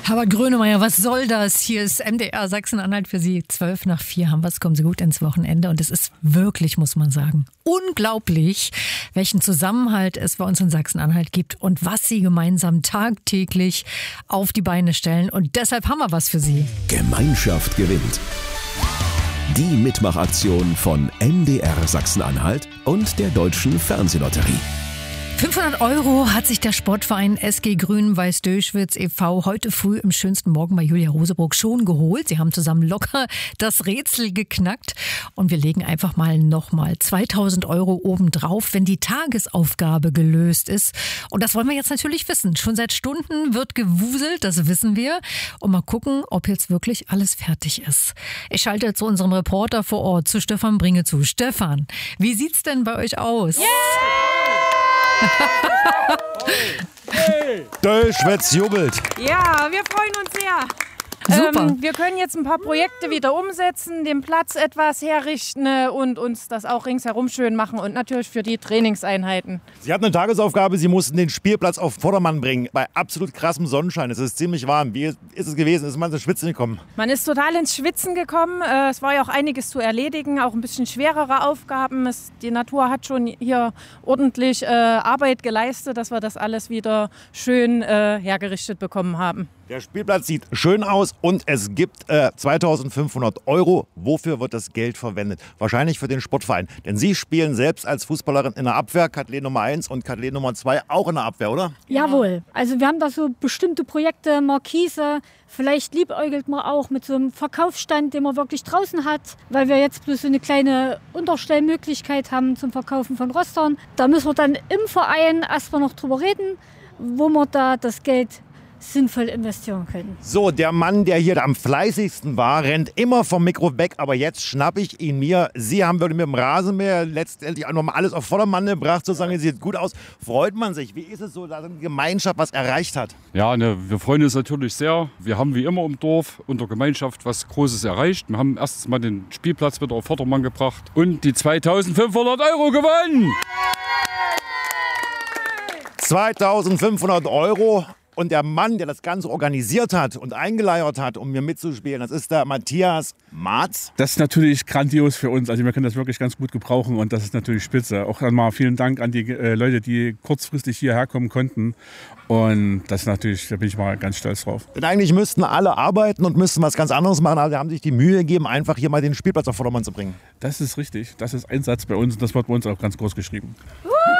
Aber Grönemeyer, was soll das? Hier ist MDR Sachsen-Anhalt für Sie. 3:12 haben wir es, kommen Sie gut ins Wochenende. Und es ist wirklich, muss man sagen, unglaublich, welchen Zusammenhalt es bei uns in Sachsen-Anhalt gibt und was Sie gemeinsam tagtäglich auf die Beine stellen. Und deshalb haben wir was für Sie. Gemeinschaft gewinnt. Die Mitmachaktion von MDR Sachsen-Anhalt und der Deutschen Fernsehlotterie. 500 € hat sich der Sportverein SG Grün-Weiß-Döschwitz e.V. heute früh im schönsten Morgen bei Julia Rosebrock schon geholt. Sie haben zusammen locker das Rätsel geknackt. Und wir legen einfach mal nochmal 2.000 € obendrauf, wenn die Tagesaufgabe gelöst ist. Und das wollen wir jetzt natürlich wissen. Schon seit Stunden wird gewuselt, das wissen wir. Und mal gucken, ob jetzt wirklich alles fertig ist. Ich schalte zu unserem Reporter vor Ort, zu Stefan Bringe zu. Stefan, wie sieht's denn bei euch aus? Yeah! Döschwitz jubelt. Ja, wir freuen uns sehr. Super. Wir können jetzt ein paar Projekte wieder umsetzen, den Platz etwas herrichten und uns das auch ringsherum schön machen und natürlich für die Trainingseinheiten. Sie hatten eine Tagesaufgabe, Sie mussten den Spielplatz auf Vordermann bringen. Bei absolut krassem Sonnenschein. Es ist ziemlich warm. Wie ist es gewesen? Ist man ins Schwitzen gekommen? Man ist total ins Schwitzen gekommen. Es war ja auch einiges zu erledigen, auch ein bisschen schwerere Aufgaben. Die Natur hat schon hier ordentlich Arbeit geleistet, dass wir das alles wieder schön hergerichtet bekommen haben. Der Spielplatz sieht schön aus und es gibt 2.500 €. Wofür wird das Geld verwendet? Wahrscheinlich für den Sportverein. Denn Sie spielen selbst als Fußballerin in der Abwehr, Kathleen Nummer 1 und Kathleen Nummer 2 auch in der Abwehr, oder? Jawohl. Also wir haben da so bestimmte Projekte, Markise. Vielleicht liebäugelt man auch mit so einem Verkaufsstand, den man wirklich draußen hat, weil wir jetzt bloß so eine kleine Unterstellmöglichkeit haben zum Verkaufen von Rostern. Da müssen wir dann im Verein erstmal noch drüber reden, wo wir da das Geld sinnvoll investieren können. So, der Mann, der hier am fleißigsten war, rennt immer vom Mikro weg, aber jetzt schnappe ich ihn mir. Sie haben wirklich mit dem Rasenmäher letztendlich auch noch mal alles auf Vordermann gebracht, sozusagen, sieht gut aus. Freut man sich? Wie ist es so, dass eine Gemeinschaft was erreicht hat? Ja, wir freuen uns natürlich sehr. Wir haben wie immer im Dorf und der Gemeinschaft was Großes erreicht. Wir haben erstens mal den Spielplatz wieder auf Vordermann gebracht und die 2.500 € gewonnen. 2.500 €. Und der Mann, der das Ganze organisiert hat und eingeleiert hat, um mir mitzuspielen, das ist der Matthias Marz. Das ist natürlich grandios für uns. Also wir können das wirklich ganz gut gebrauchen und das ist natürlich spitze. Auch einmal vielen Dank an die Leute, die kurzfristig hierher kommen konnten. Und das ist natürlich, da bin ich mal ganz stolz drauf. Denn eigentlich müssten alle arbeiten und müssten was ganz anderes machen, aber sie haben sich die Mühe gegeben, einfach hier mal den Spielplatz auf Vordermann zu bringen. Das ist richtig. Das ist Einsatz bei uns und das wird bei uns auch ganz groß geschrieben.